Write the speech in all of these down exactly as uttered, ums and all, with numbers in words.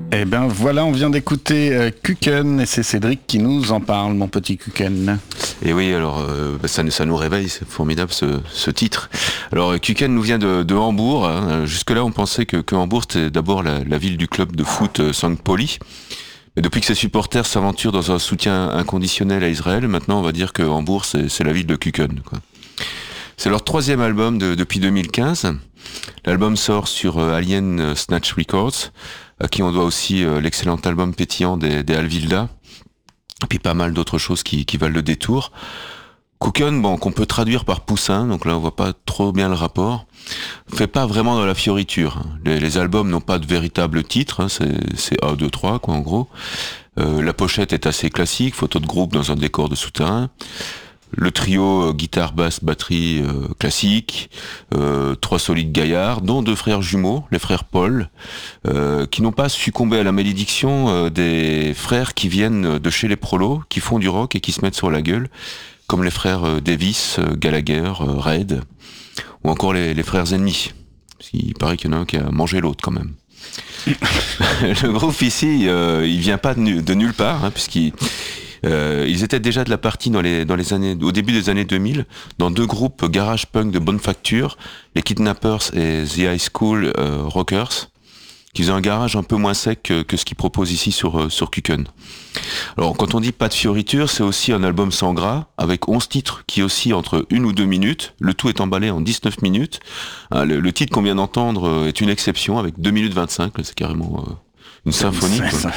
Eh bien voilà, on vient d'écouter euh, Kuken et c'est Cédric qui nous en parle, mon petit Kuken. Et oui, alors euh, ça, ça nous réveille, c'est formidable ce, ce titre. Alors Kuken nous vient de, de Hambourg. Hein. Jusque-là, on pensait que, que Hambourg c'était d'abord la, la ville du club de foot euh, Sankt Pauli. Mais depuis que ses supporters s'aventurent dans un soutien inconditionnel à Israël, maintenant on va dire que Hambourg c'est, c'est la ville de Kuken, quoi. C'est leur troisième album de, depuis deux mille quinze. L'album sort sur euh, Alien Snatch Records, à qui on doit aussi euh, l'excellent album pétillant des, des Alvilda, et puis pas mal d'autres choses qui, qui valent le détour. Kuken, bon, qu'on peut traduire par poussin, donc là on voit pas trop bien le rapport, fait pas vraiment dans la fioriture. Les, les albums n'ont pas de véritable titre, hein, c'est, c'est un, deux, trois, quoi, en gros. Euh, la pochette est assez classique, photo de groupe dans un décor de souterrain. Le trio euh, guitare, basse, batterie euh, classique, euh, trois solides gaillards, dont deux frères jumeaux, les frères Paul, euh, qui n'ont pas succombé à la malédiction euh, des frères qui viennent de chez les prolos, qui font du rock et qui se mettent sur la gueule, comme les frères euh, Davis, euh, Gallagher, euh, Reid, ou encore les, les frères ennemis. Il paraît qu'il y en a un qui a mangé l'autre quand même. Le groupe ici, euh, il vient pas de, nu- de nulle part, hein, puisqu'il Euh, ils étaient déjà de la partie dans les, dans les années, au début des années deux mille, dans deux groupes garage punk de bonne facture, les Kidnappers et The High School euh, Rockers, qui faisaient un garage un peu moins sec que, que ce qu'ils proposent ici sur, sur Kuken. Alors, quand on dit pas de fioriture, c'est aussi un album sans gras, avec onze titres qui oscillent entre une ou deux minutes, le tout est emballé en dix-neuf minutes. Ah, le, le titre qu'on vient d'entendre est une exception, avec deux minutes vingt-cinq, c'est carrément euh, une symphonie. Quoi.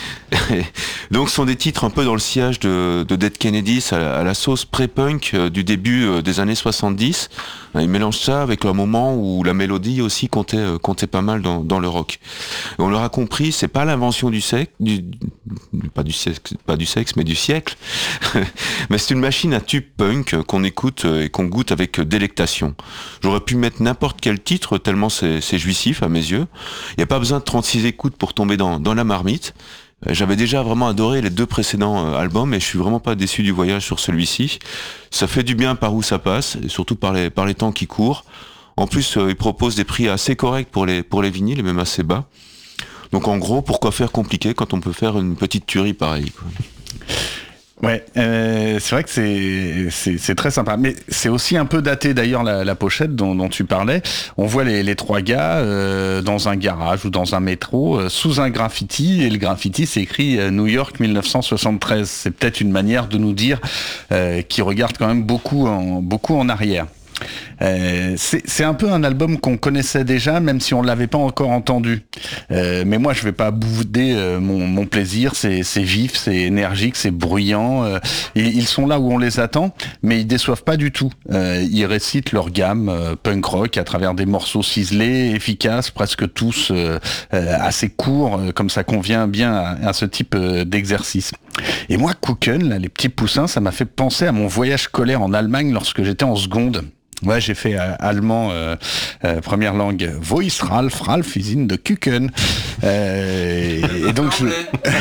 Donc ce sont des titres un peu dans le sillage de, de Dead Kennedys à la, à la sauce pré-punk euh, du début euh, des années soixante-dix. Ils mélangent ça avec un moment où la mélodie aussi comptait, euh, comptait pas mal dans, dans le rock. Et on l'aura compris, c'est pas l'invention du sexe, du, pas du sexe, pas du sexe, mais du siècle. Mais c'est une machine à tube punk qu'on écoute et qu'on goûte avec délectation. J'aurais pu mettre n'importe quel titre tellement c'est, c'est jouissif à mes yeux. Il n'y a pas besoin de trente-six écoutes pour tomber dans, dans la marmite. J'avais déjà vraiment adoré les deux précédents albums et je suis vraiment pas déçu du voyage sur celui-ci. Ça fait du bien par où ça passe et surtout par les, par les temps qui courent. En plus, euh, ils proposent des prix assez corrects pour les, pour les vinyles et même assez bas. Donc en gros, pourquoi faire compliqué quand on peut faire une petite tuerie pareille, quoi. Ouais, euh, c'est vrai que c'est, c'est c'est très sympa, mais c'est aussi un peu daté d'ailleurs la, la pochette dont, dont tu parlais. On voit les, les trois gars euh, dans un garage ou dans un métro euh, sous un graffiti et le graffiti c'est écrit euh, New York dix-neuf cent soixante-treize. C'est peut-être une manière de nous dire euh, qu'ils regardent quand même beaucoup en beaucoup en arrière. Euh, c'est, c'est un peu un album qu'on connaissait déjà, même si on l'avait pas encore entendu. Euh, mais moi, je vais pas bouder euh, mon, mon plaisir. C'est, c'est vif, c'est énergique, c'est bruyant. Euh, et ils sont là où on les attend, mais ils déçoivent pas du tout. Euh, ils récitent leur gamme euh, punk rock à travers des morceaux ciselés, efficaces, presque tous euh, euh, assez courts, euh, comme ça convient bien à, à ce type euh, d'exercice. Et moi, Kuken, là, les petits poussins, ça m'a fait penser à mon voyage scolaire en Allemagne lorsque j'étais en seconde. Ouais, j'ai fait euh, allemand euh, euh, première langue. Wo ist Ralf? Ralf is in de Kuken. Euh, et donc je...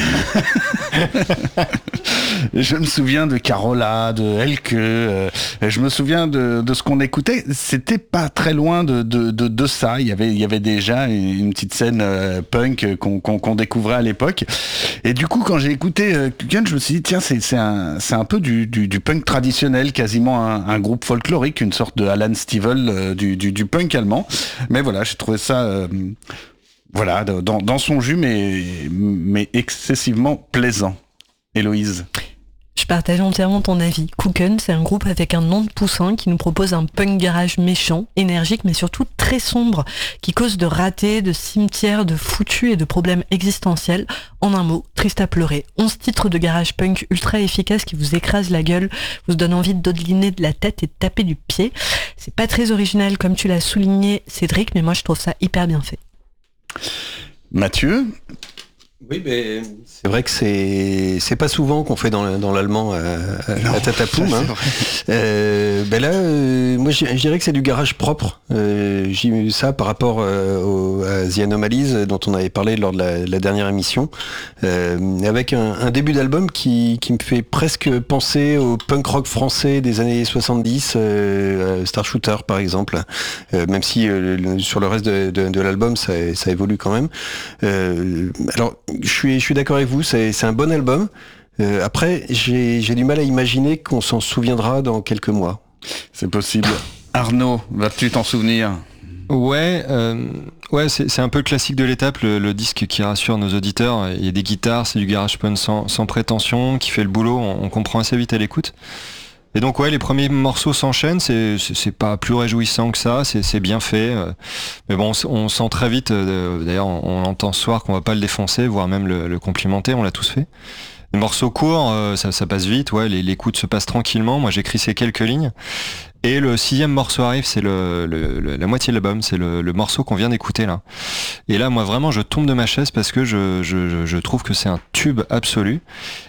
je me souviens de Carola, de Elke. Euh, je me souviens de, de ce qu'on écoutait. C'était pas très loin de, de, de, de ça. Il y avait, il y avait déjà une petite scène euh, punk qu'on, qu'on, qu'on découvrait à l'époque. Et du coup, quand j'ai écouté euh, Kuken, je me suis dit tiens, c'est, c'est un, c'est un peu du, du, du punk traditionnel, quasiment un, un groupe folklorique, une sorte de Alan Stivell euh, du, du, du punk allemand. Mais voilà, j'ai trouvé ça euh, voilà, dans, dans son jus, mais, mais excessivement plaisant. Héloïse. Je partage entièrement ton avis. Kuken, c'est un groupe avec un nom de poussin qui nous propose un punk garage méchant, énergique, mais surtout très sombre, qui cause de ratés, de cimetières, de foutus et de problèmes existentiels. En un mot, triste à pleurer. onze titres de garage punk ultra efficaces qui vous écrasent la gueule, vous donnent envie de dodeliner de la tête et de taper du pied. C'est pas très original comme tu l'as souligné, Cédric, mais moi je trouve ça hyper bien fait. Mathieu ? Oui, mais c'est vrai que c'est c'est pas souvent qu'on fait dans, dans l'allemand à, à, à Tatapoum. Hein. Euh, ben là, euh, moi je dirais que c'est du garage propre. Euh, j'ai eu ça par rapport euh, au, à The Anomalies dont on avait parlé lors de la, la dernière émission, euh, avec un, un début d'album qui, qui me fait presque penser au punk rock français des années soixante-dix, euh, Star Shooter par exemple, euh, même si euh, le, sur le reste de, de, de l'album ça, ça évolue quand même. Euh, alors Je suis, je suis d'accord avec vous, c'est, c'est un bon album. Euh, après, j'ai, j'ai du mal à imaginer qu'on s'en souviendra dans quelques mois. C'est possible. Arnaud, vas-tu t'en souvenir ? Ouais, euh, ouais, c'est, c'est un peu le classique de l'étape, le, le disque qui rassure nos auditeurs. Il y a des guitares, c'est du garage punk sans, sans prétention, qui fait le boulot, on, on comprend assez vite à l'écoute. Et donc ouais, les premiers morceaux s'enchaînent, c'est, c'est, c'est pas plus réjouissant que ça, c'est, c'est bien fait. Euh, mais bon, on, on sent très vite, euh, d'ailleurs on, on entend ce soir qu'on va pas le défoncer, voire même le, le complimenter, on l'a tous fait. Les morceaux courts, euh, ça, ça passe vite, ouais, les, l'écoute se passe tranquillement, moi j'écris ces quelques lignes. Et le sixième morceau arrive, c'est le, le, le la moitié de l'album, c'est le, le morceau qu'on vient d'écouter là. Et là, moi vraiment, je tombe de ma chaise parce que je, je, je trouve que c'est un tube absolu.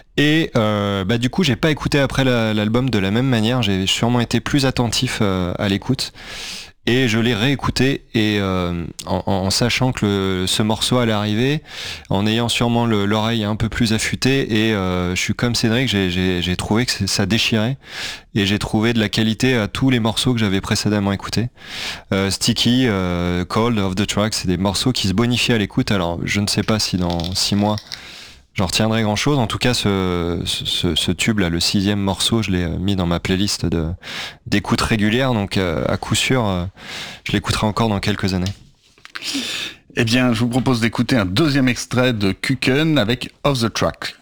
Et euh, bah du coup, j'ai pas écouté après la, l'album de la même manière. J'ai sûrement été plus attentif euh, à l'écoute. Et je l'ai réécouté et euh, en, en sachant que le, ce morceau allait arriver, en ayant sûrement le, l'oreille un peu plus affûtée, et euh, je suis comme Cédric, j'ai, j'ai, j'ai trouvé que ça déchirait et j'ai trouvé de la qualité à tous les morceaux que j'avais précédemment écoutés. Euh, Sticky, euh, Cold, Off the Track, c'est des morceaux qui se bonifient à l'écoute. Alors je ne sais pas si dans six mois j'en retiendrai grand chose. En tout cas, ce, ce, ce tube là, le sixième morceau, je l'ai mis dans ma playlist de, d'écoute régulière. Donc, euh, à coup sûr, euh, je l'écouterai encore dans quelques années. Eh bien, je vous propose d'écouter un deuxième extrait de Kuken avec Off the Track.